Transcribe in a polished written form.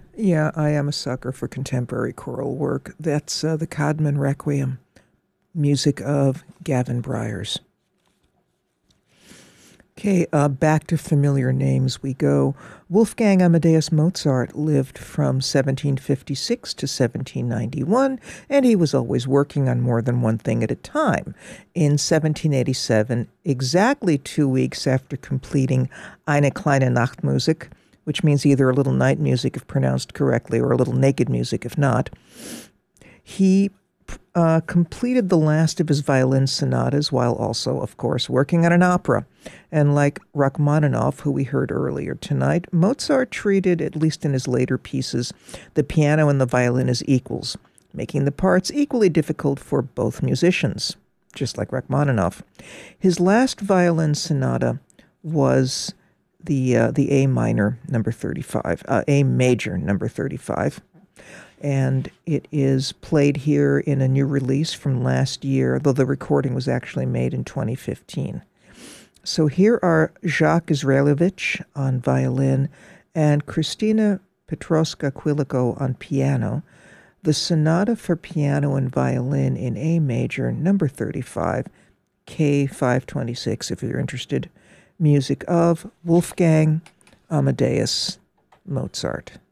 Yeah, I am a sucker for contemporary choral work. That's the Codman Requiem, music of Gavin Bryars. Okay, back to familiar names we go. Wolfgang Amadeus Mozart lived from 1756 to 1791, and he was always working on more than one thing at a time. In 1787, exactly 2 weeks after completing Eine kleine Nachtmusik, which means either a little night music if pronounced correctly or a little naked music if not, he completed the last of his violin sonatas while also, of course, working on an opera. And like Rachmaninoff, who we heard earlier tonight, Mozart treated, at least in his later pieces, the piano and the violin as equals, making the parts equally difficult for both musicians, just like Rachmaninoff. His last violin sonata was the A minor number 35, A major number 35, and it is played here in a new release from last year, though the recording was actually made in 2015. So here are Jacques Israelovich on violin and Christina Petrovska-Quilico on piano, the Sonata for Piano and Violin in A major, number 35, K526, if you're interested, music of Wolfgang Amadeus Mozart.